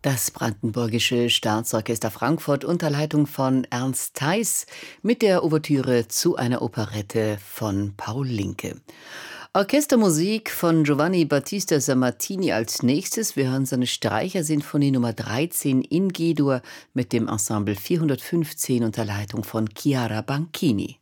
Das Brandenburgische Staatsorchester Frankfurt unter Leitung von Ernst Theis mit der Ouvertüre zu einer Operette von Paul Linke. Orchestermusik von Giovanni Battista Sammartini als nächstes. Wir hören seine Streichersinfonie Nummer 13 in G-Dur mit dem Ensemble 415 unter Leitung von Chiara Banchini.